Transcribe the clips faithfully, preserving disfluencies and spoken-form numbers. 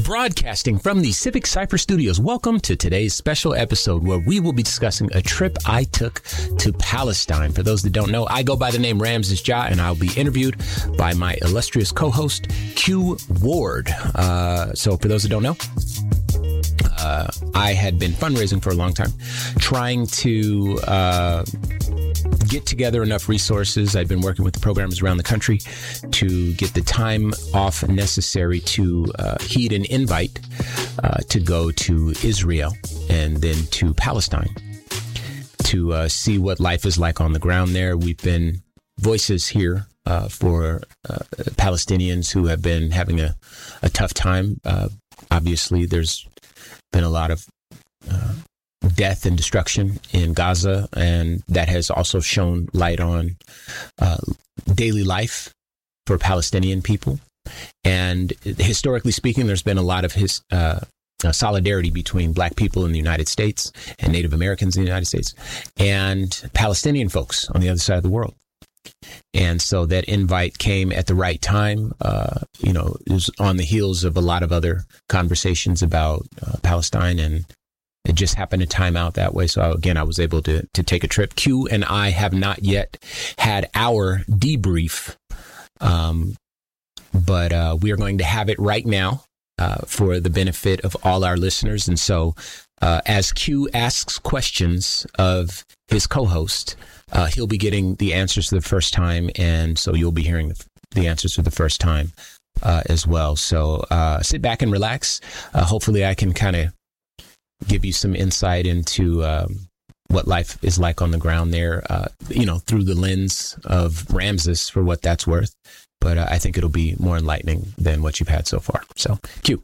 Broadcasting from the Civic Cypher Studios, welcome to today's special episode where we will be discussing a trip I took to Palestine. For those that don't know, I go by the name Ramses Ja, and I'll be interviewed by my illustrious co-host, Q Ward. Uh, so for those that don't know, uh, I had been fundraising for a long time, trying to uh, get together enough resources. I've been working with the programmers around the country to get the time off necessary to uh, heed an invite uh, to go to Israel and then to Palestine to uh, see what life is like on the ground there. We've been voices here uh, for uh, Palestinians who have been having a, a tough time. Uh, obviously, there's been a lot of uh, death and destruction in Gaza, and that has also shone light on uh, daily life for Palestinian people. And historically speaking, there's been a lot of his uh, uh, solidarity between Black people in the United States and Native Americans in the United States and Palestinian folks on the other side of the world. And so that invite came at the right time. Uh, you know, it was on the heels of a lot of other conversations about uh, Palestine, and it just happened to time out that way. So again, I was able to to take a trip. Q and I have not yet had our debrief, um, but uh, we are going to have it right now uh, for the benefit of all our listeners. And so uh, as Q asks questions of his co-host, uh, he'll be getting the answers for the first time. And so you'll be hearing the, the answers for the first time uh, as well. So uh, sit back and relax. Uh, hopefully I can kind of give you some insight into um, what life is like on the ground there, uh, you know, through the lens of Ramses, for what that's worth. But uh, I think it'll be more enlightening than what you've had so far. So, Q.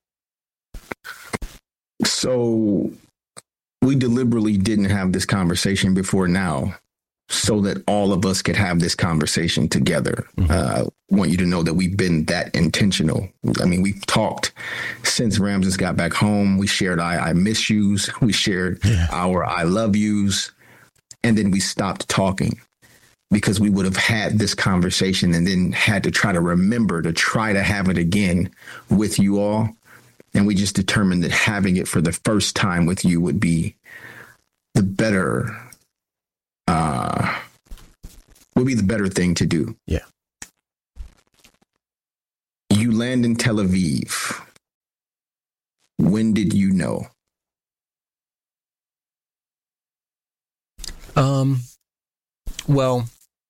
So we deliberately didn't have this conversation before now so that all of us could have this conversation together. Mm-hmm. Uh, I want you to know that we've been that intentional. I mean, we've talked since Ramses got back home. We shared I, I miss yous. We shared yeah. our I love yous. And then we stopped talking because we would have had this conversation and then had to try to remember to try to have it again with you all. And we just determined that having it for the first time with you would be the better Uh, would be the better thing to do. Yeah. You land in Tel Aviv. When did you know? Um, well,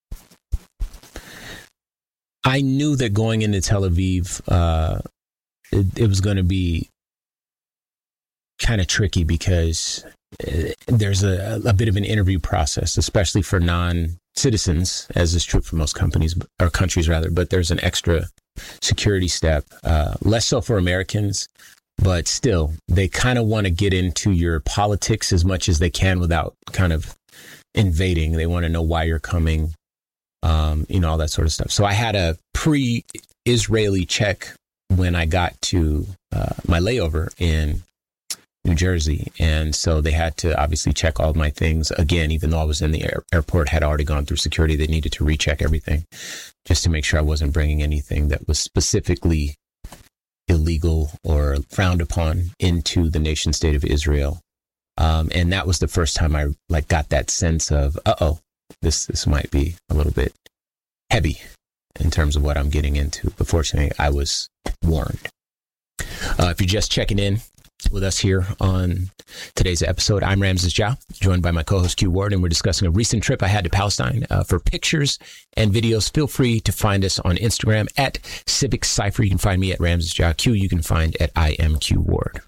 I knew that going into Tel Aviv, uh, it, it was going to be kind of tricky because there's a, a bit of an interview process, especially for non-citizens, as is true for most companies or countries rather, but there's an extra security step, uh, less so for Americans, but still they kind of want to get into your politics as much as they can without kind of invading. They want to know why you're coming, um, you know, all that sort of stuff. So I had a pre-Israeli check when I got to uh, my layover in New Jersey. And so they had to obviously check all of my things again, even though I was in the air- airport, had already gone through security. They needed to recheck everything just to make sure I wasn't bringing anything that was specifically illegal or frowned upon into the nation state of Israel. Um, and that was the first time I like got that sense of, uh-oh, this, this might be a little bit heavy in terms of what I'm getting into. But fortunately, I was warned. Uh, if you're just checking in with us here on today's episode, I'm Ramses Ja, joined by my co-host Q Ward, and we're discussing a recent trip I had to Palestine. Uh, for pictures and videos, feel free to find us on Instagram at Civic Cypher. You can find me at Ramses Ja. Q, you can find at I am Q Ward.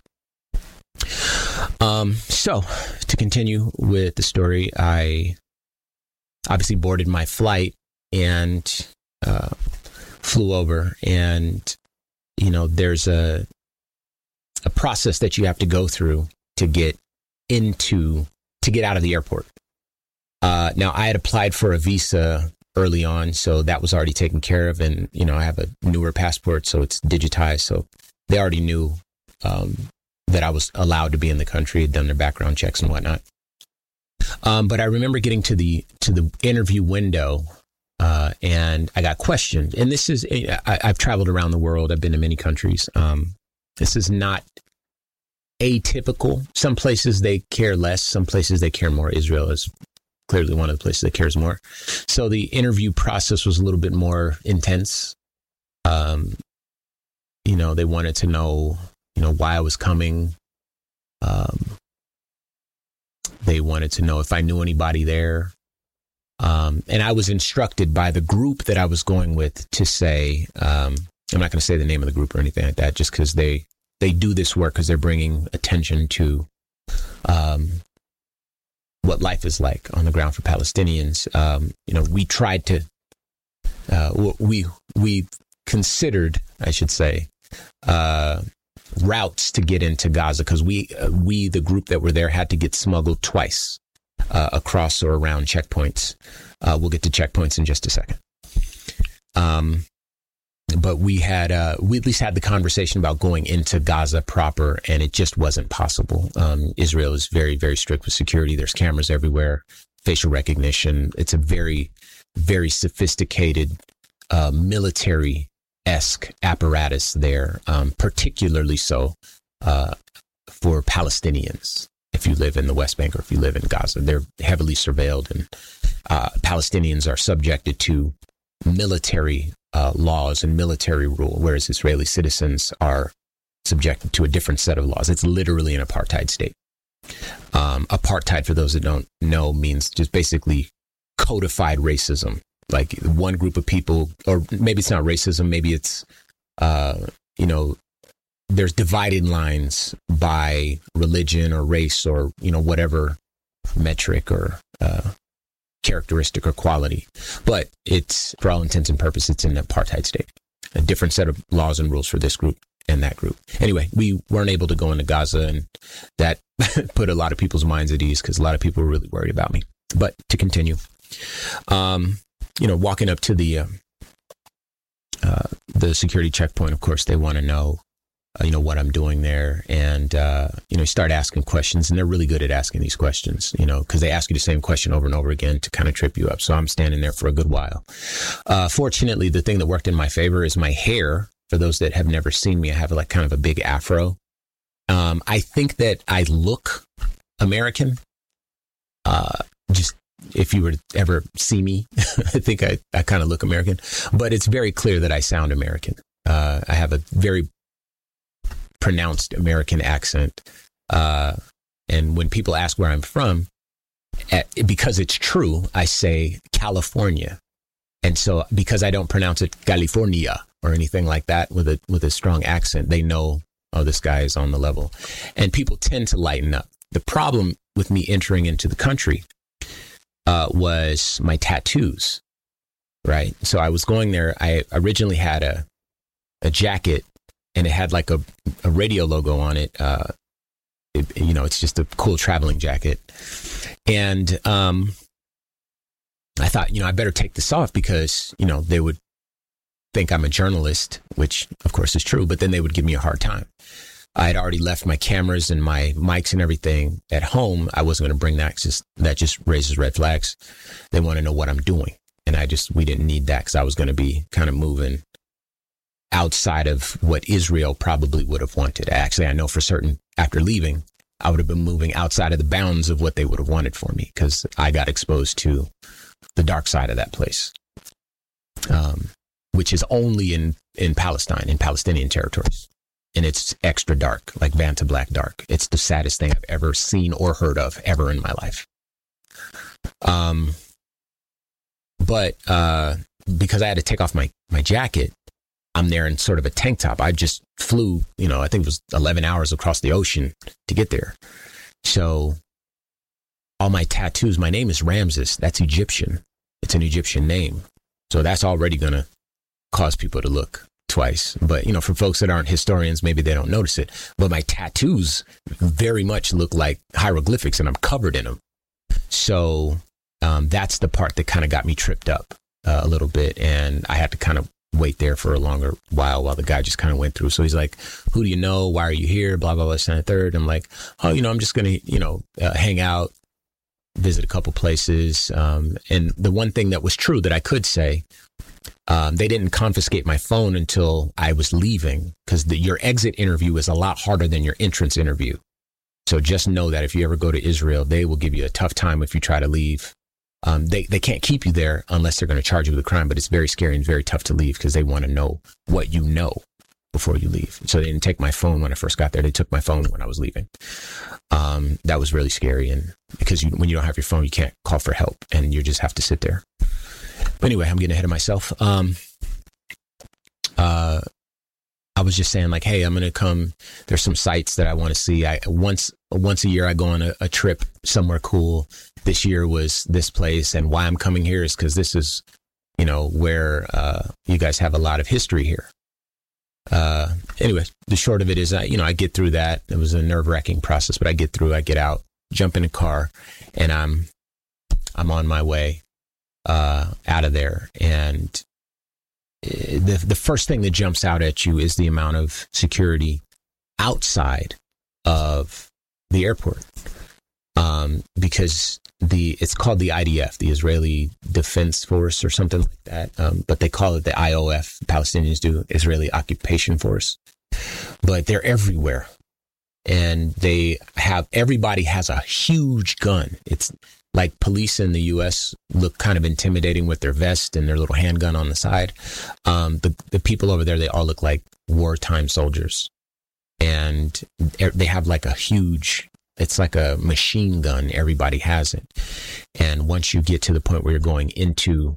Um, so to continue with the story, I obviously boarded my flight and uh, flew over, and you know, there's a a process that you have to go through to get into, to get out of the airport. Uh, now, I had applied for a visa early on, so that was already taken care of. And, you know, I have a newer passport, so it's digitized. So they already knew um, that I was allowed to be in the country, had done their background checks and whatnot. Um, but I remember getting to the to the interview window, uh, and I got questioned. And this is, I, I've traveled around the world. I've been to many countries. Um, This is not atypical. Some places they care less. Some places they care more. Israel is clearly one of the places that cares more. So the interview process was a little bit more intense. Um, you know, they wanted to know, you know, why I was coming. Um, they wanted to know if I knew anybody there. Um, and I was instructed by the group that I was going with to say, um, I'm not going to say the name of the group or anything like that, just because they, they do this work because they're bringing attention to um, what life is like on the ground for Palestinians. Um, you know, we tried to, uh, we we considered, I should say, uh, routes to get into Gaza because we, uh, we, the group that were there, had to get smuggled twice uh, across or around checkpoints. Uh, we'll get to checkpoints in just a second. Um, but we had, uh, we at least had the conversation about going into Gaza proper, and it just wasn't possible. Um, Israel is very, very strict with security. There's cameras everywhere, facial recognition. It's a very, very sophisticated uh, military-esque apparatus there, um, particularly so uh, for Palestinians. If you live in the West Bank or if you live in Gaza, they're heavily surveilled, and uh, Palestinians are subjected to military uh, laws and military rule, whereas Israeli citizens are subjected to a different set of laws. It's literally an apartheid state. Um, apartheid, for those that don't know, means just basically codified racism. Like one group of people, or maybe it's not racism, maybe it's, uh, you know, there's divided lines by religion or race or, you know, whatever metric or uh, characteristic or quality. But it's, for all intents and purposes, it's an apartheid state. A different set of laws and rules for this group and that group. Anyway, we weren't able to go into Gaza, and that put a lot of people's minds at ease because a lot of people were really worried about me. But to continue, um, you know, walking up to the uh, uh, the security checkpoint, of course, they want to know, uh, you know, what I'm doing there. And, uh, you know, you start asking questions, and they're really good at asking these questions, you know, because they ask you the same question over and over again to kind of trip you up. So I'm standing there for a good while. Uh, fortunately, the thing that worked in my favor is my hair. For those that have never seen me, I have like kind of a big afro. Um, I think that I look American. Uh, just if you were to ever see me, I think I, I kind of look American, but it's very clear that I sound American. Uh, I have a very pronounced American accent. Uh, and when people ask where I'm from, at, because it's true, I say California. And so because I don't pronounce it California or anything like that with a with a strong accent, they know, oh, this guy is on the level. And people tend to lighten up. The problem with me entering into the country uh, was my tattoos, right? So I was going there. I originally had a a jacket, and it had like a, a radio logo on it. Uh, it. You know, it's just a cool traveling jacket. And um, I thought, you know, I better take this off because, you know, they would think I'm a journalist, which of course is true, but then they would give me a hard time. I had already left my cameras and my mics and everything at home. I wasn't going to bring that. Just, that just raises red flags. They want to know what I'm doing. And I just, we didn't need that because I was going to be kind of moving outside of what Israel probably would have wanted. Actually, I know for certain after leaving, I would have been moving outside of the bounds of what they would have wanted for me because I got exposed to the dark side of that place, um, which is only in, in Palestine, in Palestinian territories. And it's extra dark, like Vanta Black dark. It's the saddest thing I've ever seen or heard of ever in my life. Um, but uh, because I had to take off my, my jacket, I'm there in sort of a tank top. I just flew, you know, I think it was eleven hours across the ocean to get there. So all my tattoos, my name is Ramses. That's Egyptian. It's an Egyptian name. So that's already going to cause people to look twice. But, you know, for folks that aren't historians, maybe they don't notice it. But my tattoos very much look like hieroglyphics, and I'm covered in them. So um, that's the part that kind of got me tripped up uh, a little bit. And I had to kind of wait there for a longer while while the guy just kind of went through. So he's like, who do you know? Why are you here? Blah, blah, blah, this and the third. I'm like, oh, you know, I'm just going to, you know, uh, hang out. visit a couple places. Um, and the one thing that was true that I could say, um, they didn't confiscate my phone until I was leaving, because your exit interview is a lot harder than your entrance interview. So just know that if you ever go to Israel, they will give you a tough time if you try to leave. Um, they, they can't keep you there unless they're going to charge you with a crime, but it's very scary and very tough to leave because they want to know what you know before you leave. So they didn't take my phone when I first got there. They took my phone when I was leaving. Um, that was really scary. And because you, when you don't have your phone, you can't call for help and you just have to sit there. But anyway, I'm getting ahead of myself. Um, uh, I was just saying like, hey, I'm going to come. There's some sites that I want to see. I once, once a year, I go on a, a trip somewhere cool. This year was this place. And why I'm coming here is because this is, you know, where uh, you guys have a lot of history here. Uh, anyway, the short of it is, I, you know, I get through that. It was a nerve wracking process, but I get through, I get out, jump in a car, and I'm, I'm on my way, uh, out of there. And the, the first thing that jumps out at you is the amount of security outside of the airport. Um, because the, it's called the I D F, the Israeli Defense Force or something like that. Um, but they call it the I O F, Palestinians do, Israeli Occupation Force. But they're everywhere. And they have, everybody has a huge gun. It's like police in the U S look kind of intimidating with their vest and their little handgun on the side. Um, the, the people over there, they all look like wartime soldiers. And they have like a huge, it's like a machine gun. Everybody has it. And once you get to the point where you're going into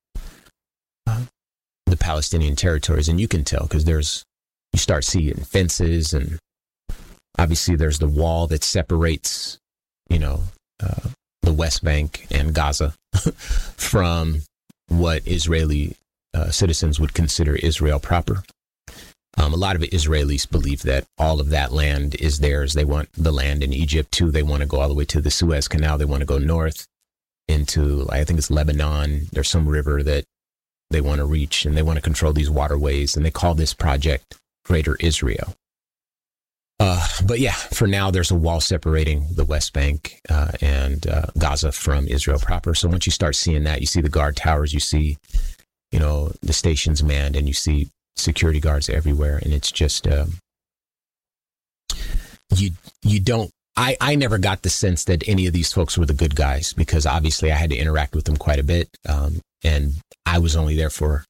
uh, the Palestinian territories, and you can tell because there's, you start seeing fences, and obviously there's the wall that separates, you know, uh, the West Bank and Gaza from what Israeli uh, citizens would consider Israel proper. Um, a lot of Israelis believe that all of that land is theirs. They want the land in Egypt too. They want to go all the way to the Suez Canal. They want to go north into, I think it's Lebanon. There's some river that they want to reach, and they want to control these waterways. And they call this project Greater Israel. Uh, but yeah, for now, there's a wall separating the West Bank uh, and uh, Gaza from Israel proper. So once you start seeing that, you see the guard towers, you see, you know, the stations manned, and you see security guards everywhere. And it's just, um, you, you don't, I, I never got the sense that any of these folks were the good guys, because obviously I had to interact with them quite a bit. Um, and I was only there for,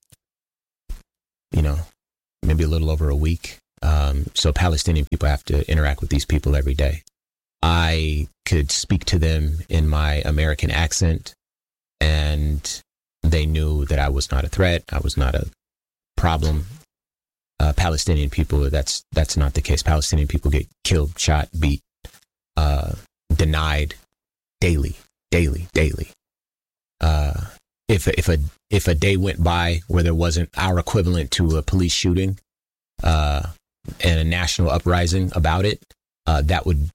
you know, maybe a little over a week. Um, so Palestinian people have to interact with these people every day. I could speak to them in my American accent, and they knew that I was not a threat. I was not a problem. Uh, Palestinian people, that's that's not the case. Palestinian people get killed, shot, beat, uh, denied daily, daily, daily. Uh, if if a if a day went by where there wasn't our equivalent to a police shooting, uh, and a national uprising about it, uh, that would,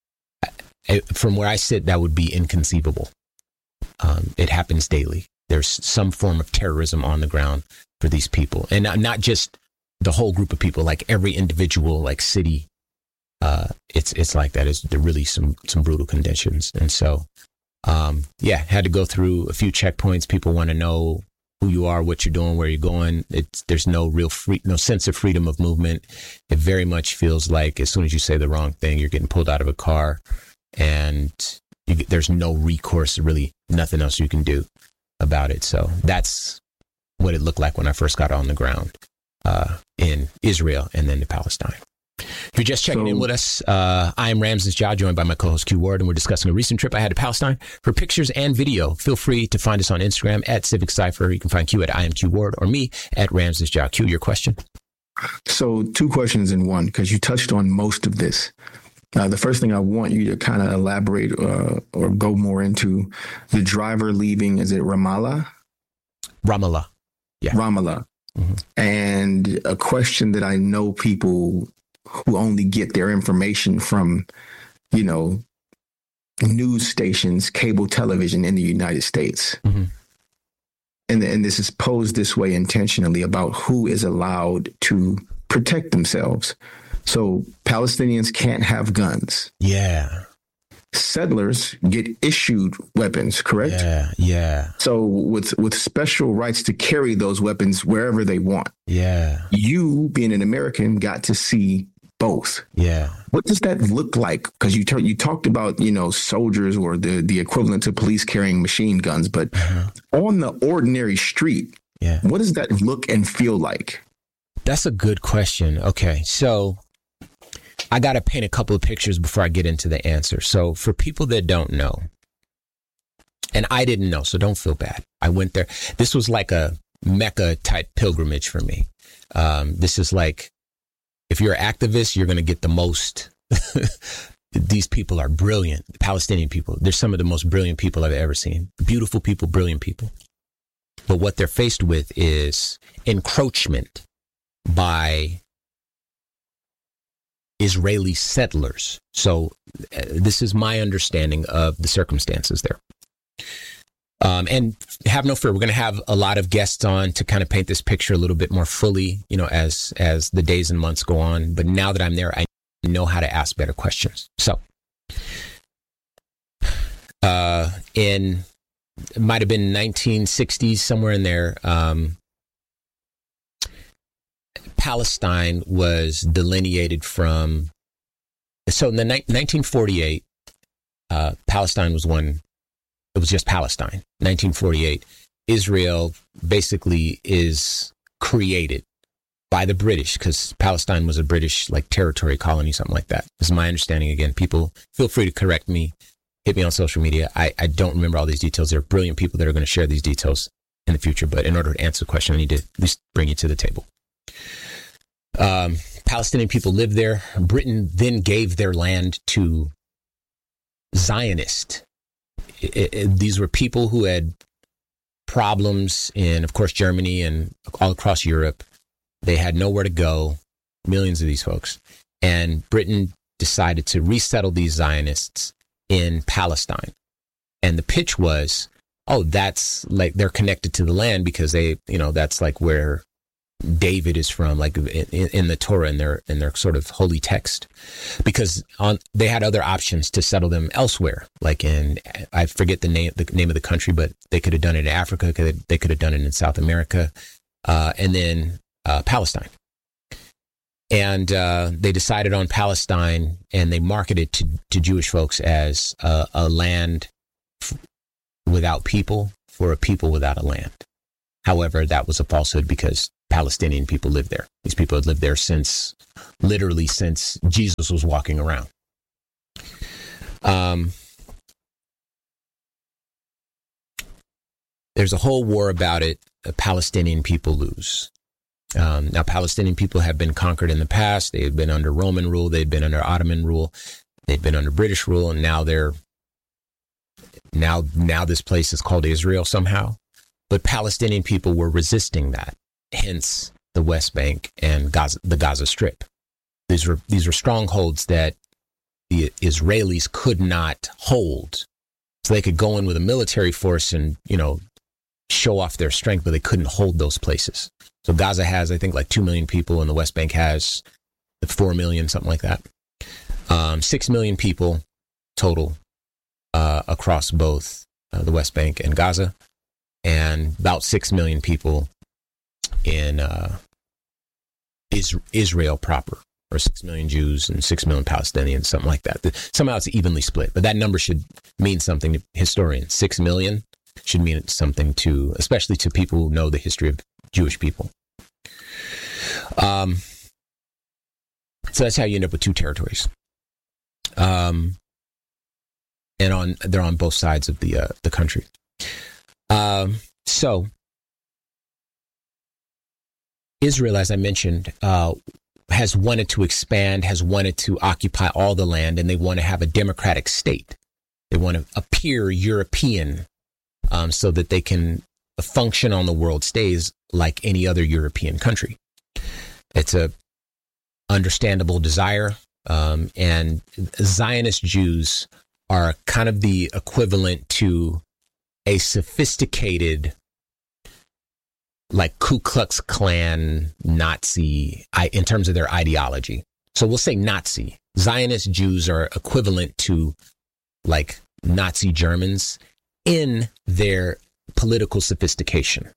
from where I sit, that would be inconceivable. Um, it happens daily. There's some form of terrorism on the ground for these people, and not, not just the whole group of people, like every individual, like city. Uh, it's it's like that. It's really some some brutal conditions, and so um, yeah, had to go through a few checkpoints. People want to know who you are, what you're doing, where you're going. It's there's no real free, no sense of freedom of movement. It very much feels like as soon as you say the wrong thing, you're getting pulled out of a car, and you get, there's no recourse, really nothing else you can do about it. So that's what it looked like when I first got on the ground uh, in Israel and then to Palestine. If you're just checking so, in with us, uh, I am Ramses Ja, joined by my co-host Q Ward, and we're discussing a recent trip I had to Palestine. For pictures and video, feel free to find us on Instagram at Civic Cypher. You can find Q at I am Q Ward, or me at Ramses Ja. Q, your question? So two questions in one, because you touched on most of this. Uh, the first thing I want you to kind of elaborate uh, or go more into the driver leaving, is it Ramallah? Ramallah. Yeah. Ramallah. Mm-hmm. And a question that I know people who only get their information from, you know, news stations, cable television in the United States. Mm-hmm. And, and this is posed this way intentionally about who is allowed to protect themselves. So Palestinians can't have guns. Yeah. settlers get issued weapons, correct? Yeah, yeah. So with with special rights to carry those weapons wherever they want. Yeah. You, being an American, got to see both. Yeah. What does that look like? Because you t- you talked about, you know, soldiers or the, the equivalent to police carrying machine guns, but uh-huh. on the ordinary street, yeah. what does that look and feel like? That's a good question. Okay, so I got to paint a couple of pictures before I get into the answer. So for people that don't know, and I didn't know, so don't feel bad. I went there. This was like a Mecca type pilgrimage for me. Um, this is like, if you're an activist, you're going to get the most. These people are brilliant. The Palestinian people, they're some of the most brilliant people I've ever seen. Beautiful people, brilliant people. But what they're faced with is encroachment by Israeli settlers. So uh, this is my understanding of the circumstances there. Um, and have no fear, we're going to have a lot of guests on to kind of paint this picture a little bit more fully, you know, as as the days and months go on. But now that I'm there, I know how to ask better questions. So uh, in, it might have been nineteen sixties, somewhere in there, um, Palestine was delineated from, so in the ni- nineteen forty-eight, uh, Palestine was one. It was just Palestine. nineteen forty-eight, Israel basically is created by the British, because Palestine was a British like territory, colony, something like that. This is my understanding. Again, people feel free to correct me, hit me on social media. I, I don't remember all these details. There are brilliant people that are going to share these details in the future. But in order to answer the question, I need to at least bring you to the table. Um, Palestinian people lived there. Britain then gave their land to Zionists. It, it, these were people who had problems in, of course, Germany and all across Europe. They had nowhere to go, millions of these folks. And Britain decided to resettle these Zionists in Palestine. And the pitch was, oh, that's like they're connected to the land because they, you know, that's like where David is from, like in, in the Torah, in their in their sort of holy text, because on they had other options to settle them elsewhere, like in, I forget the name the name of the country, but they could have done it in Africa, they could have done it in South America, uh, and then uh, Palestine. And uh, they decided on Palestine, and they marketed to, to Jewish folks as a, a land f- without people for a people without a land. However, that was a falsehood because Palestinian people live there. These people had lived there since, literally since Jesus was walking around. Um, there's a whole war about it. The Palestinian people lose. Um, now, Palestinian people have been conquered in the past. They've been under Roman rule. They've been under Ottoman rule. They've been under British rule. And now they're, now, now this place is called Israel somehow. But Palestinian people were resisting that. Hence the West Bank and Gaza, the Gaza Strip. These were these were strongholds that the Israelis could not hold. So they could go in with a military force and, you know, show off their strength, but they couldn't hold those places. So Gaza has, I think, like two million people, and the West Bank has four million, something like that. Um, six million people total uh, across both uh, the West Bank and Gaza, and about six million people in uh, is- Israel proper, or six million Jews and six million Palestinians, something like that. Somehow it's evenly split, but that number should mean something to historians. Six million should mean something to, especially to people who know the history of Jewish people. Um, so that's how you end up with two territories. Um, and on they're on both sides of the uh, the country. Um, so. Israel, as I mentioned, uh, has wanted to expand, has wanted to occupy all the land, and they want to have a democratic state. They want to appear European um, so that they can function on the world stage like any other European country. It's a understandable desire, um, and Zionist Jews are kind of the equivalent to a sophisticated, like Ku Klux Klan Nazi in terms of their ideology. So we'll say Nazi. Zionist Jews are equivalent to like Nazi Germans in their political sophistication.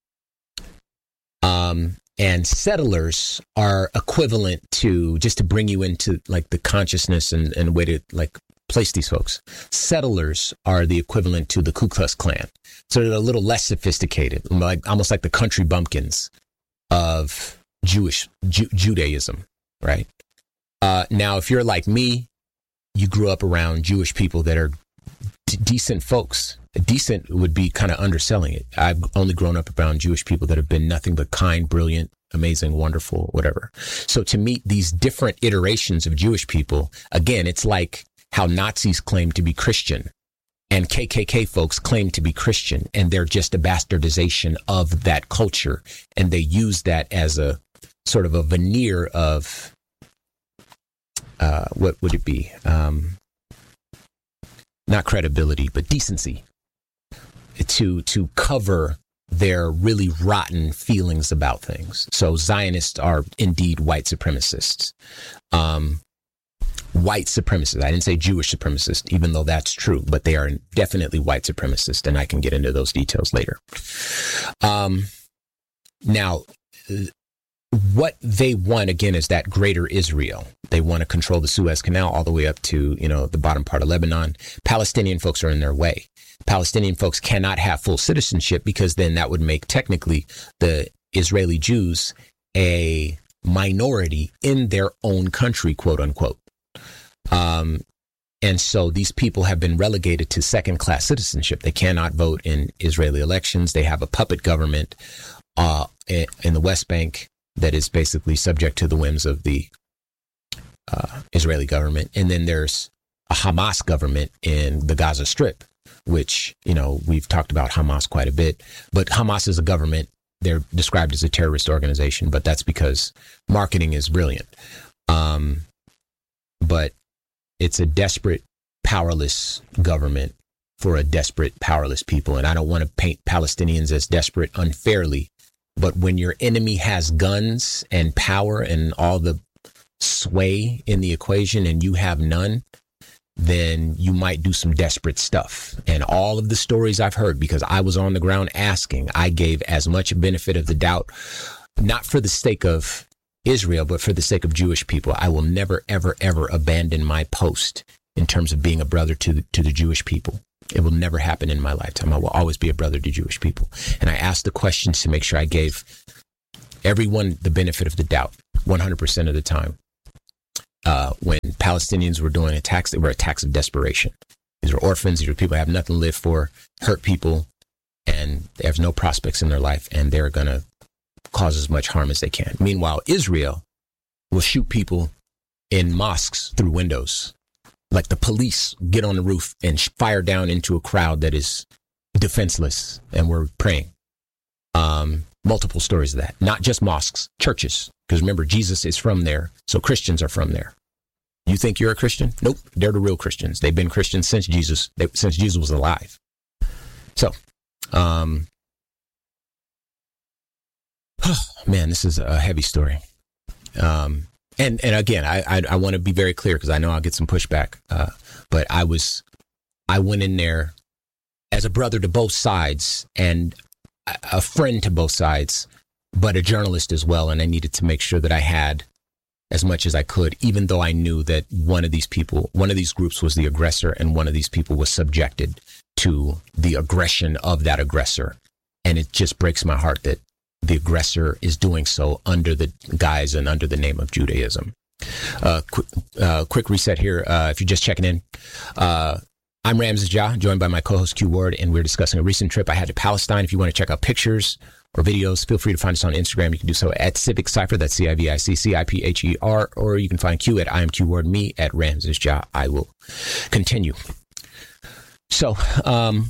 Um, and settlers are equivalent to, just to bring you into like the consciousness and, and way to like place these folks. Settlers are the equivalent to the Ku Klux Klan. So they're a little less sophisticated, like almost like the country bumpkins of Jewish Ju- Judaism, right? Uh, now, if you're like me, you grew up around Jewish people that are d- decent folks. Decent would be kind of underselling it. I've only grown up around Jewish people that have been nothing but kind, brilliant, amazing, wonderful, whatever. So to meet these different iterations of Jewish people, again, it's like how Nazis claim to be Christian and K K K folks claim to be Christian, and they're just a bastardization of that culture. And they use that as a sort of a veneer of, uh, what would it be? Um, not credibility, but decency. To to cover their really rotten feelings about things. So Zionists are indeed white supremacists. Um, white supremacists. I didn't say Jewish supremacists, even though that's true, but they are definitely white supremacists, and I can get into those details later. Um, now, what they want, again, is that greater Israel. They want to control the Suez Canal all the way up to, you know, the bottom part of Lebanon. Palestinian folks are in their way. Palestinian folks cannot have full citizenship because then that would make technically the Israeli Jews a minority in their own country, quote unquote. Um, and so these people have been relegated to second class citizenship. They cannot vote in Israeli elections. They have a puppet government uh, in the West Bank that is basically subject to the whims of the uh, Israeli government. And then there's a Hamas government in the Gaza Strip, which, you know, we've talked about Hamas quite a bit, but Hamas is a government. They're described as a terrorist organization, but that's because marketing is brilliant. Um, but it's a desperate, powerless government for a desperate, powerless people. And I don't want to paint Palestinians as desperate unfairly, but when your enemy has guns and power and all the sway in the equation and you have none, then you might do some desperate stuff. And all of the stories I've heard, because I was on the ground asking, I gave as much benefit of the doubt, not for the sake of Israel, but for the sake of Jewish people. I will never, ever, ever abandon my post in terms of being a brother to the, to the Jewish people. It will never happen in my lifetime. I will always be a brother to Jewish people. And I asked the questions to make sure I gave everyone the benefit of the doubt one hundred percent of the time. Uh, when Palestinians were doing attacks, they were attacks of desperation. These are orphans. These are people who have nothing to live for, hurt people, and they have no prospects in their life, and they're going to cause as much harm as they can. Meanwhile, Israel will shoot people in mosques through windows. Like the police get on the roof and fire down into a crowd that is defenseless, and we're praying. Um, multiple stories of that. Not just mosques, churches. Because remember, Jesus is from there, so Christians are from there. You think you're a Christian? Nope, they're the real Christians. They've been Christians since Jesus, they, since Jesus was alive. So, um, oh, man, this is a heavy story. Um, and and again, I I, I want to be very clear because I know I'll get some pushback. Uh, but I was, I went in there as a brother to both sides and a, a friend to both sides, but a journalist as well. And I needed to make sure that I had as much as I could, even though I knew that one of these people, one of these groups was the aggressor, and one of these people was subjected to the aggression of that aggressor. And it just breaks my heart that the aggressor is doing so under the guise and under the name of Judaism. Uh, quick, uh, quick reset here. Uh, if you're just checking in, uh, I'm Ramses Ja, joined by my co-host Q Ward, and we're discussing a recent trip I had to Palestine. If you want to check out pictures or videos, feel free to find us on Instagram. You can do so at Civic Cypher, that's C I V I C C I P H E R, or you can find Q at I am Q Ward, me at Ramses Ja. I will continue. So, um,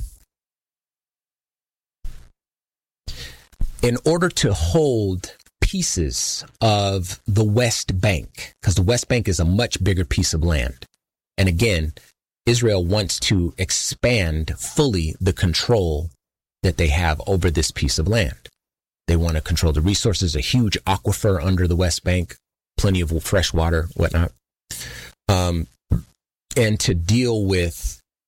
in order to hold pieces of the West Bank, because the West Bank is a much bigger piece of land, and again, Israel wants to expand fully the control that they have over this piece of land. They want to control the resources, a huge aquifer under the West Bank, plenty of fresh water, whatnot. Um, and to deal with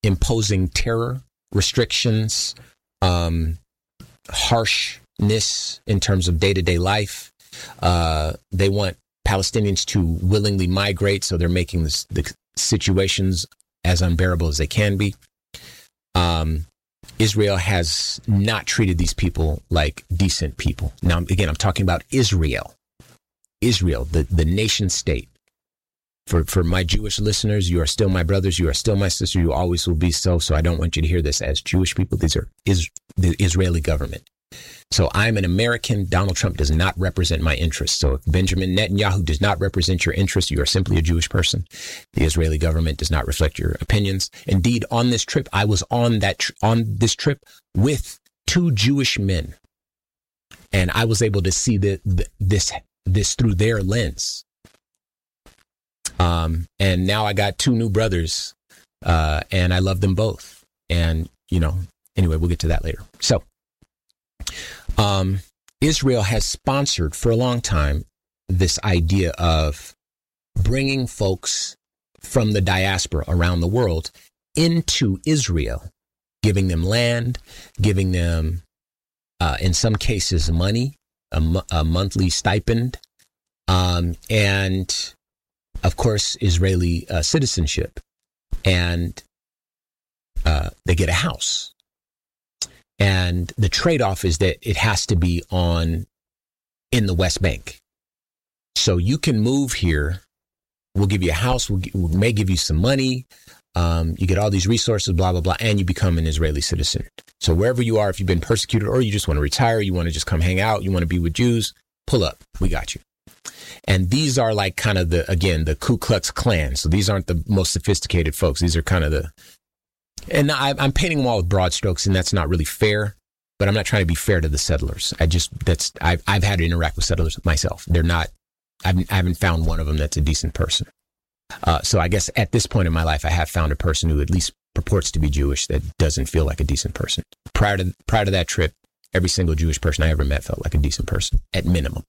imposing terror, restrictions, um, harshness in terms of day-to-day life. Uh, they want Palestinians to willingly migrate, so they're making this, the situations as unbearable as they can be. Um, Israel has not treated these people like decent people. Now, again, I'm talking about Israel. Israel, the, the nation state. For for my Jewish listeners, you are still my brothers. You are still my sister. You always will be so. So I don't want you to hear this as Jewish people. These are is the Israeli government. So I'm an American. Donald Trump does not represent my interests. So if Benjamin Netanyahu does not represent your interests, you are simply a Jewish person. The Israeli government does not reflect your opinions. Indeed, on this trip, I was on that tr- on this trip with two Jewish men, and I was able to see the, the, this this through their lens. Um, and now I got two new brothers, uh, and I love them both. And, you know, anyway, we'll get to that later. So, um, Israel has sponsored for a long time this idea of bringing folks from the diaspora around the world into Israel, giving them land, giving them, uh, in some cases, money, a, mo- a monthly stipend, um, and of course, Israeli uh, citizenship, and uh, they get a house. And the trade-off is that it has to be on in the West Bank. So you can move here. We'll give you a house. We'll, we may give you some money. Um, you get all these resources, blah, blah, blah, and you become an Israeli citizen. So wherever you are, if you've been persecuted or you just want to retire, you want to just come hang out, you want to be with Jews, pull up. We got you. And these are like kind of the, again, the Ku Klux Klan. So these aren't the most sophisticated folks. These are kind of the, and I, I'm painting them all with broad strokes, and that's not really fair, but I'm not trying to be fair to the settlers. I just, that's, I've, I've had to interact with settlers myself. They're not, I've, I haven't found one of them that's a decent person. Uh, so I guess at this point in my life, I have found a person who at least purports to be Jewish that doesn't feel like a decent person. Prior to, prior to that trip, every single Jewish person I ever met felt like a decent person, at minimum.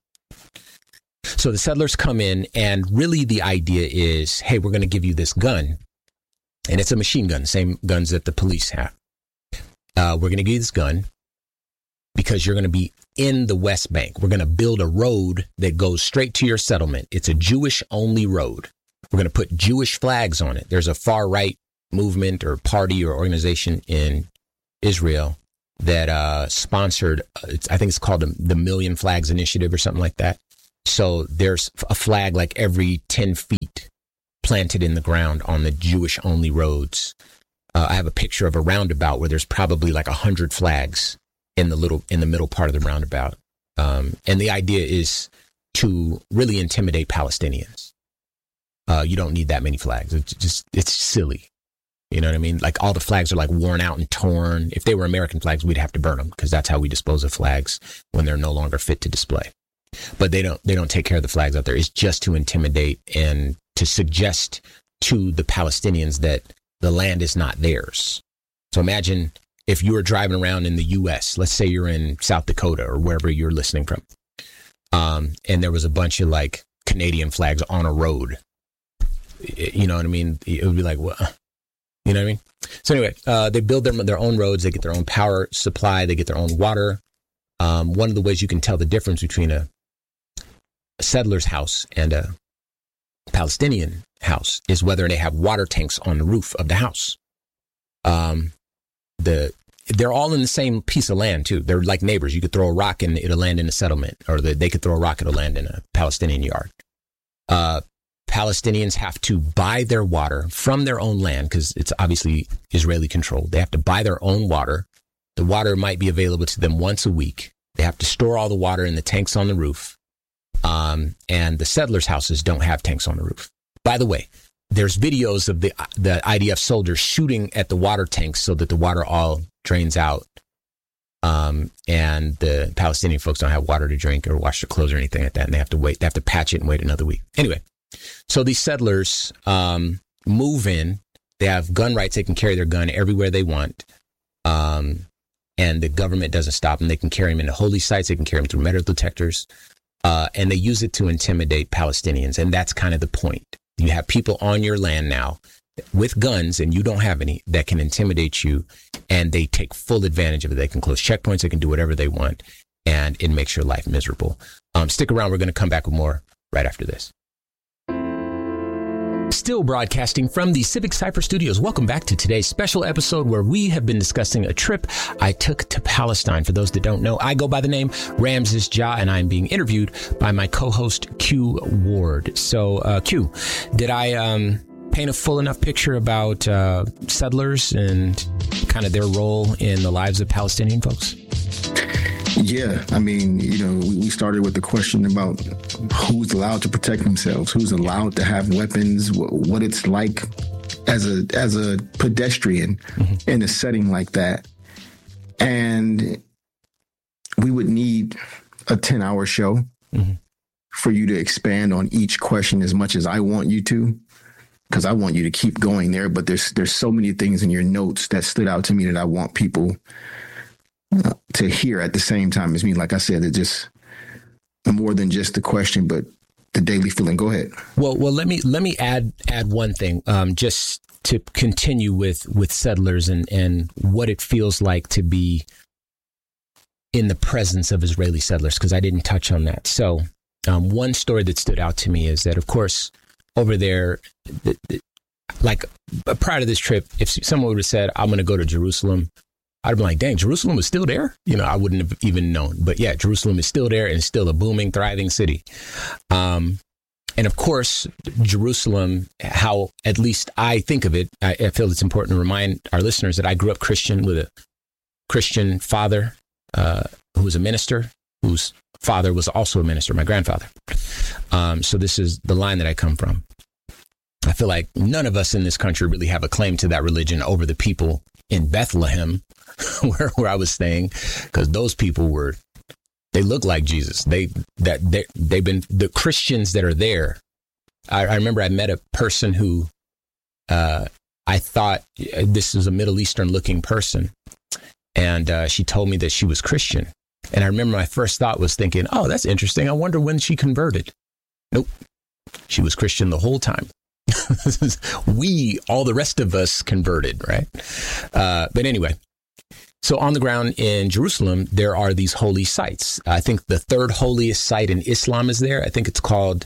So the settlers come in, and really the idea is, hey, we're going to give you this gun. And it's a machine gun, same guns that the police have. Uh, we're going to give you this gun because you're going to be in the West Bank. We're going to build a road that goes straight to your settlement. It's a Jewish-only road. We're going to put Jewish flags on it. There's a far-right movement or party or organization in Israel that uh, sponsored, uh, it's, I think it's called the, the Million Flags Initiative or something like that. So there's a flag like every ten feet planted in the ground on the Jewish-only roads. Uh, I have a picture of a roundabout where there's probably like a hundred flags in the little in the middle part of the roundabout. Um, and the idea is to really intimidate Palestinians. Uh, you don't need that many flags. It's just it's silly. You know what I mean? Like all the flags are like worn out and torn. If they were American flags, we'd have to burn them because that's how we dispose of flags when they're no longer fit to display. But they don't they don't take care of the flags out there. It's just to intimidate and to suggest to the Palestinians that the land is not theirs. So imagine if you were driving around in the U S, let's say you're in South Dakota or wherever you're listening from, um, and there was a bunch of like Canadian flags on a road. You know what I mean? It would be like, well, you know what I mean? So anyway, uh, they build their, their own roads. They get their own power supply. They get their own water. Um, one of the ways you can tell the difference between a a settler's house and a Palestinian house is whether they have water tanks on the roof of the house. Um, the they're all in the same piece of land too. They're like neighbors. You could throw a rock and it'll land in a settlement, or the, they could throw a rock and it'll land in a Palestinian yard. Uh, Palestinians have to buy their water from their own land because it's obviously Israeli controlled. They have to buy their own water. The water might be available to them once a week. They have to store all the water in the tanks on the roof. Um, and the settlers' houses don't have tanks on the roof. By the way, there's videos of the the I D F soldiers shooting at the water tanks so that the water all drains out. Um, and the Palestinian folks don't have water to drink or wash their clothes or anything like that. And they have to wait. They have to patch it and wait another week. Anyway, so these settlers um, move in. They have gun rights. They can carry their gun everywhere they want. Um, and the government doesn't stop them. They can carry them into holy sites. They can carry them through metal detectors. Uh, and they use it to intimidate Palestinians. And that's kind of the point. You have people on your land now with guns and you don't have any that can intimidate you, and they take full advantage of it. They can close checkpoints, they can do whatever they want, and it makes your life miserable. Um, stick around. We're going to come back with more right after this. Still broadcasting from the Civic Cypher Studios. Welcome back to today's special episode where we have been discussing a trip I took to Palestine. For those that don't know, I go by the name Ramses Ja, and I'm being interviewed by my co-host Q Ward. So, uh, Q, did I um, paint a full enough picture about uh, settlers and kind of their role in the lives of Palestinian folks? Yeah, I mean, you know, we started with the question about who's allowed to protect themselves, who's allowed to have weapons, what it's like as a as a pedestrian mm-hmm. in a setting like that. And we would need a ten-hour show mm-hmm. for you to expand on each question as much as I want you to, because I want you to keep going there. But there's there's so many things in your notes that stood out to me that I want people to hear at the same time as me. Like I said, it's just more than just the question, but the daily feeling. Go ahead. Well, well, let me let me add add one thing, um, just to continue with with settlers and and what it feels like to be in the presence of Israeli settlers, because I didn't touch on that. So, um, one story that stood out to me is that, of course, over there, the, the, like prior to this trip, if someone would have said, "I'm going to go to Jerusalem," I'd have been like, dang, Jerusalem is still there? You know, I wouldn't have even known. But yeah, Jerusalem is still there and it's still a booming, thriving city. Um, and of course, Jerusalem, how at least I think of it, I, I feel it's important to remind our listeners that I grew up Christian with a Christian father uh, who was a minister, whose father was also a minister, my grandfather. Um, so this is the line that I come from. I feel like none of us in this country really have a claim to that religion over the people in Bethlehem, where, where I was staying, because those people were, they look like Jesus. They that they they've been the Christians that are there. I, I remember I met a person who uh, I thought this is a Middle Eastern looking person, and uh, she told me that she was Christian. And I remember my first thought was thinking, "Oh, that's interesting. I wonder when she converted." Nope, she was Christian the whole time. We, all the rest of us, converted, right? Uh, but anyway, so on the ground in Jerusalem, there are these holy sites. I think the third holiest site in Islam is there. I think it's called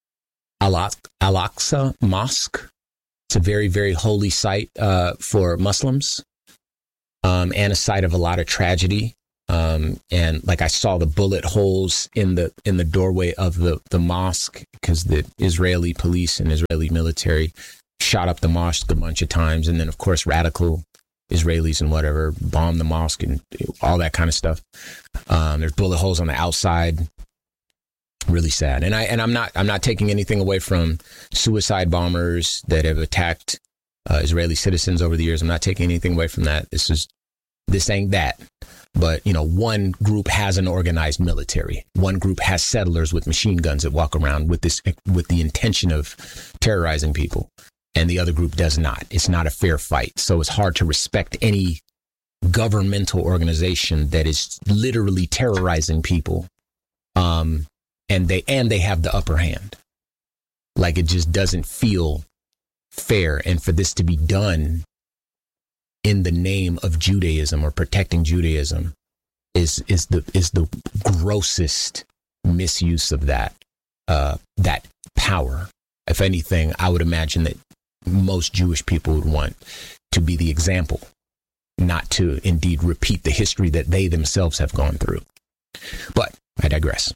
Al-Aqsa Mosque. It's a very, very holy site uh, for Muslims, um, and a site of a lot of tragedy. Um, and like I saw the bullet holes in the in the doorway of the, the mosque, because the Israeli police and Israeli military shot up the mosque a bunch of times. And then, of course, radical Israelis and whatever bombed the mosque and all that kind of stuff. Um, there's bullet holes on the outside. Really sad. And I and I'm not I'm not taking anything away from suicide bombers that have attacked uh, Israeli citizens over the years. I'm not taking anything away from that. This is this ain't that. But, you know, one group has an organized military. One group has settlers with machine guns that walk around with this, with the intention of terrorizing people. And the other group does not. It's not a fair fight. So it's hard to respect any governmental organization that is literally terrorizing people. Um, and they, and they have the upper hand. Like, it just doesn't feel fair. And for this to be done in the name of Judaism or protecting Judaism is is the is the grossest misuse of that uh, that power. If anything, I would imagine that most Jewish people would want to be the example, not to indeed repeat the history that they themselves have gone through. But I digress.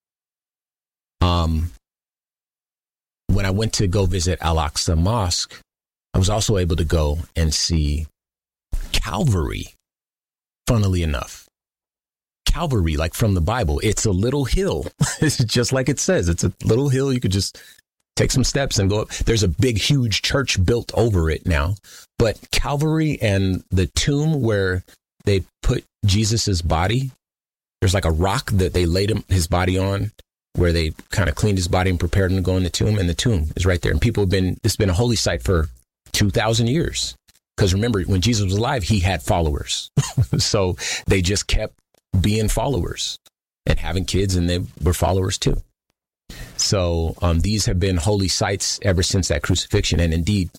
Um, when I went to go visit Al-Aqsa Mosque, I was also able to go and see Calvary, funnily enough. Calvary, like from the Bible. It's a little hill. It's just like it says. It's a little hill. You could just take some steps and go up. There's a big, huge church built over it now. But Calvary and the tomb where they put Jesus's body, there's like a rock that they laid him, his body on, where they kind of cleaned his body and prepared him to go in the tomb. And the tomb is right there. And people have been, it's been a holy site for two thousand years. Because remember, when Jesus was alive, he had followers. So they just kept being followers and having kids, and they were followers too. So um, these have been holy sites ever since that crucifixion. And indeed,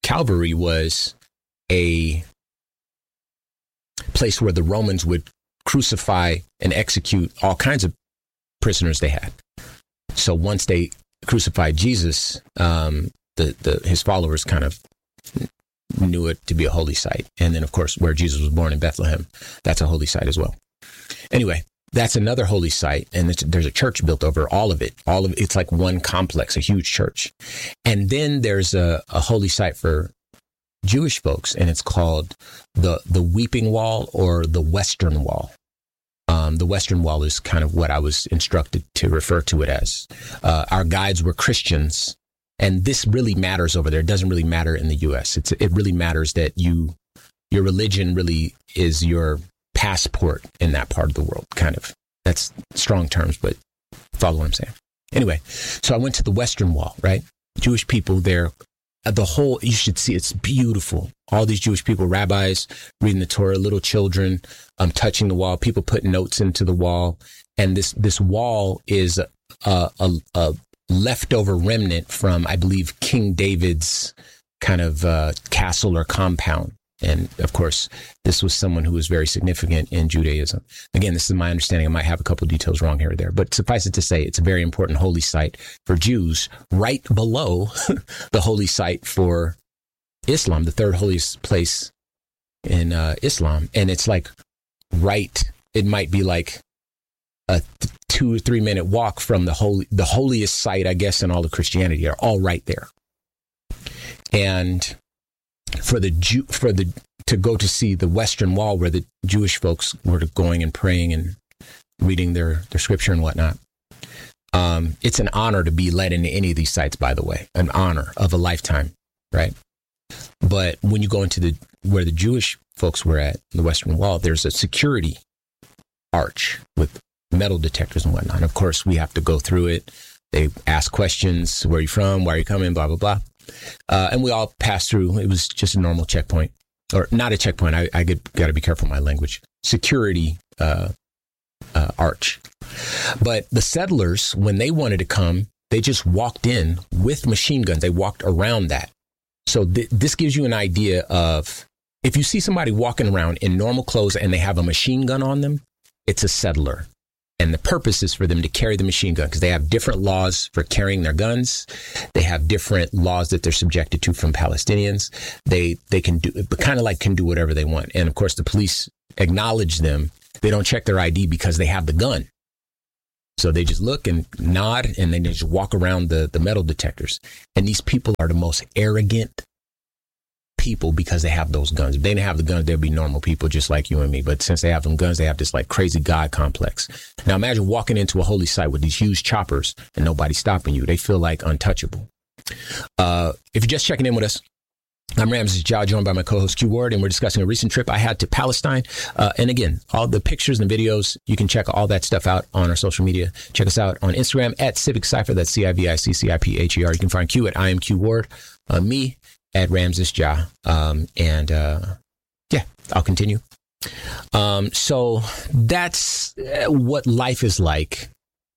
Calvary was a place where the Romans would crucify and execute all kinds of prisoners they had. So once they crucified Jesus, um, the, the his followers kind of knew it to be a holy site. And then, of course, where Jesus was born in Bethlehem, that's a holy site as well. Anyway, that's another holy site, and it's, there's a church built over all of it. All of it's like one complex, a huge church. And then there's a, a holy site for Jewish folks, and it's called the the Weeping Wall or the Western Wall. Um, the Western Wall is kind of what I was instructed to refer to it as. Uh, our guides were Christians, and this really matters over there. It doesn't really matter in the U S. It's it really matters that you your religion really is your passport in that part of the world, kind of. That's strong terms, but follow what I'm saying. Anyway, so I went to the Western Wall, right? Jewish people there. The whole, you should see, it's beautiful. All these Jewish people, rabbis reading the Torah, little children um, touching the wall, people putting notes into the wall. And this this wall is a, a, a leftover remnant from, I believe, King David's kind of uh, castle or compound. And of course, this was someone who was very significant in Judaism. Again, this is my understanding. I might have a couple of details wrong here or there, but suffice it to say, it's a very important holy site for Jews, right below the holy site for Islam, the third holiest place in uh, Islam. And it's like right, it might be like a th- two or three minute walk from the holy, the holiest site, I guess, in all of Christianity, are all right there. And for the Jew, for the to go to see the Western Wall where the Jewish folks were going and praying and reading their, their scripture and whatnot. Um, it's an honor to be led into any of these sites, by the way, an honor of a lifetime, right? But when you go into the where the Jewish folks were at, the Western Wall, there's a security arch with metal detectors and whatnot. And of course, we have to go through it. They ask questions: where are you from? Why are you coming? Blah blah blah. Uh, and we all passed through. It was just a normal checkpoint, or not a checkpoint. I, I get got to be careful with my language. Security uh, uh, arch. But the settlers, when they wanted to come, they just walked in with machine guns. They walked around that. So th- this gives you an idea of if you see somebody walking around in normal clothes and they have a machine gun on them, it's a settler. And the purpose is for them to carry the machine gun because they have different laws for carrying their guns. They have different laws that they're subjected to from Palestinians. They they can do, but kind of like can do whatever they want. And of course, the police acknowledge them. They don't check their I D because they have the gun. So they just look and nod and then they just walk around the, the metal detectors. And these people are the most arrogant people because they have those guns. If they didn't have the guns, they'd be normal people just like you and me. But since they have them guns, they have this like crazy God complex. Now imagine walking into a holy site with these huge choppers and nobody stopping you. They feel like untouchable. Uh, if you're just checking in with us, I'm Ramses Ja, joined by my co-host Q Ward, and we're discussing a recent trip I had to Palestine. Uh, and again, all the pictures and videos, you can check all that stuff out on our social media. Check us out on Instagram at Civic Cypher. That's C I V I C C I P H E R. You can find Q at I am Q Ward. Uh, me at Ramses Ja. Um, and uh, yeah, I'll continue. Um, so that's what life is like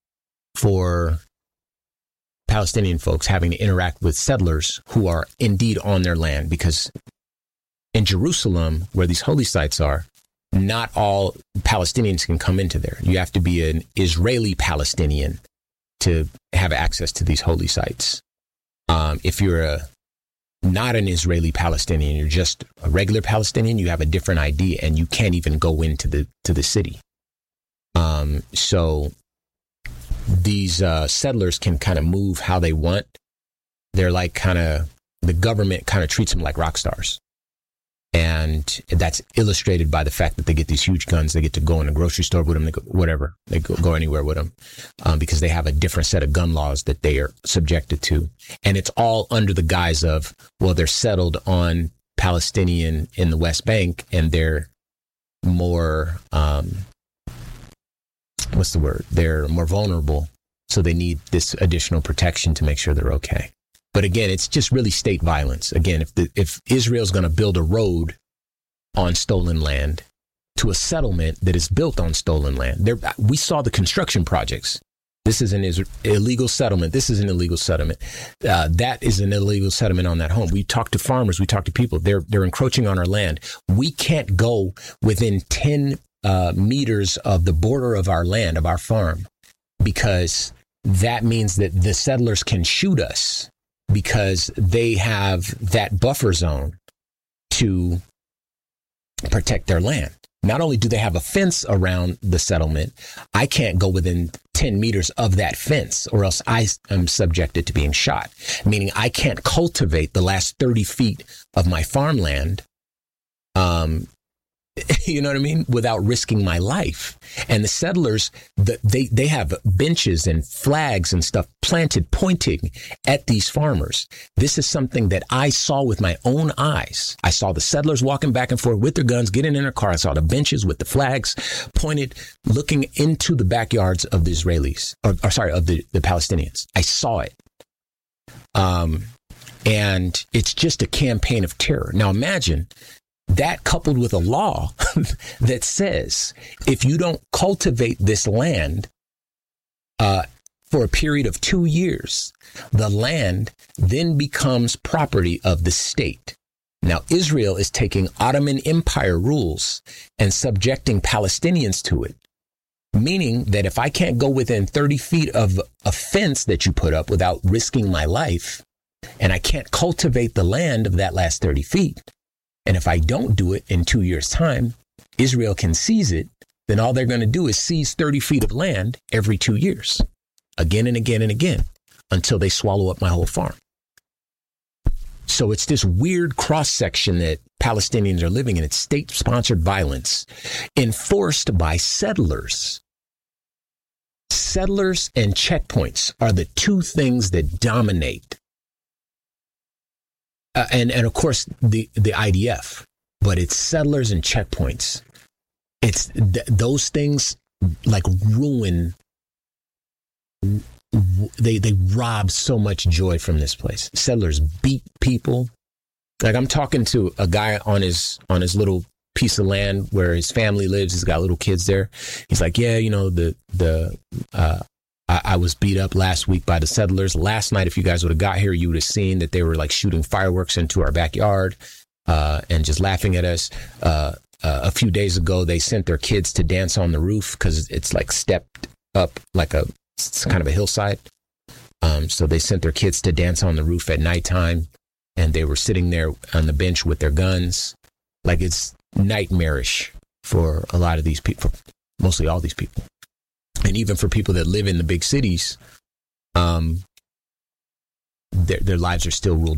for Palestinian folks having to interact with settlers who are indeed on their land, because in Jerusalem, where these holy sites are, not all Palestinians can come into there. You have to be an Israeli Palestinian to have access to these holy sites. Um, if you're a not an Israeli Palestinian, you're just a regular Palestinian, you have a different I D and you can't even go into the to the city. Um, so these uh, settlers can kind of move how they want. They're like kind of, the government kind of treats them like rock stars. And that's illustrated by the fact that they get these huge guns. They get to go in a grocery store with them, they go, whatever. They go, go anywhere with them um, because they have a different set of gun laws that they are subjected to. And it's all under the guise of, well, they're settled on Palestinian in the West Bank and they're more, um, what's the word? They're more vulnerable. So they need this additional protection to make sure they're okay. But again, it's just really state violence. Again, if the, if Israel's going to build a road on stolen land to a settlement that is built on stolen land, there we saw the construction projects. This is an is- illegal settlement. This is an illegal settlement. Uh, that is an illegal settlement on that home. We talk to farmers. We talk to people. They're they're encroaching on our land. We can't go within ten uh, meters of the border of our land, of our farm, because that means that the settlers can shoot us because they have that buffer zone to protect their land. Not only do they have a fence around the settlement, I can't go within ten meters of that fence or else I am subjected to being shot. Meaning I can't cultivate the last thirty feet of my farmland, um, you know what I mean, without risking my life. And the settlers, the, they, they have benches and flags and stuff planted pointing at these farmers. This is something that I saw with my own eyes. I saw the settlers walking back and forth with their guns, getting in their car. I saw the benches with the flags pointed, looking into the backyards of the Israelis, or, or sorry, of the, the Palestinians. I saw it. Um, and it's just a campaign of terror. Now imagine that coupled with a law that says if you don't cultivate this land uh, for a period of two years, the land then becomes property of the state. Now, Israel is taking Ottoman Empire rules and subjecting Palestinians to it, meaning that if I can't go within thirty feet of a fence that you put up without risking my life, and I can't cultivate the land of that last thirty feet, and if I don't do it in two years' time, Israel can seize it, then all they're going to do is seize thirty feet of land every two years, again and again and again, until they swallow up my whole farm. So it's this weird cross-section that Palestinians are living in. It's state-sponsored violence enforced by settlers. Settlers and checkpoints are the two things that dominate. Uh, and, and of course, the, the I D F, but it's settlers and checkpoints. It's th- those things like ruin, they, they rob so much joy from this place. Settlers beat people. Like I'm talking to a guy on his, on his little piece of land where his family lives. He's got little kids there. He's like, yeah, you know, the, the, uh, I, I was beat up last week by the settlers. Last night, if you guys would have got here, you would have seen that they were like shooting fireworks into our backyard uh, and just laughing at us. Uh, uh, a few days ago, they sent their kids to dance on the roof because it's like stepped up like a it's kind of a hillside. Um, so they sent their kids to dance on the roof at nighttime, and they were sitting there on the bench with their guns. Like it's nightmarish for a lot of these people, mostly all these people. And even for people that live in the big cities, um, their, their lives are still ruled